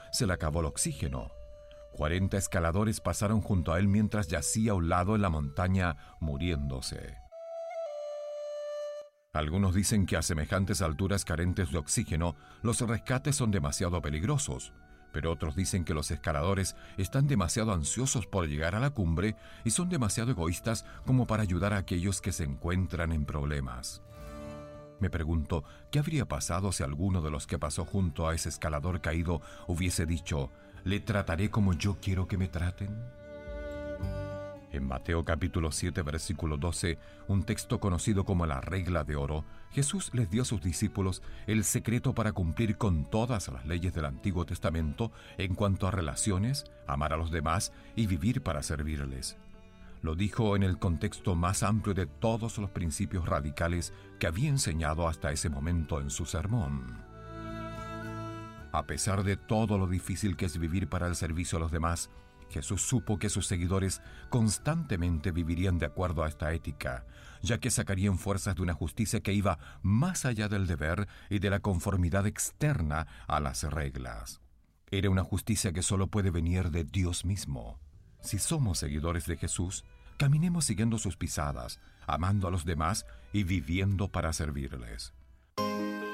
se le acabó el oxígeno. 40 escaladores pasaron junto a él mientras yacía a un lado en la montaña muriéndose. Algunos dicen que a semejantes alturas carentes de oxígeno, los rescates son demasiado peligrosos, pero otros dicen que los escaladores están demasiado ansiosos por llegar a la cumbre y son demasiado egoístas como para ayudar a aquellos que se encuentran en problemas. Me pregunto, ¿qué habría pasado si alguno de los que pasó junto a ese escalador caído hubiese dicho: «Le trataré como yo quiero que me traten»? En Mateo capítulo 7, versículo 12, un texto conocido como la regla de oro, Jesús les dio a sus discípulos el secreto para cumplir con todas las leyes del Antiguo Testamento en cuanto a relaciones, amar a los demás y vivir para servirles. Lo dijo en el contexto más amplio de todos los principios radicales que había enseñado hasta ese momento en su sermón. A pesar de todo lo difícil que es vivir para el servicio a los demás, Jesús supo que sus seguidores constantemente vivirían de acuerdo a esta ética, ya que sacarían fuerzas de una justicia que iba más allá del deber y de la conformidad externa a las reglas. Era una justicia que solo puede venir de Dios mismo. Si somos seguidores de Jesús, caminemos siguiendo sus pisadas, amando a los demás y viviendo para servirles.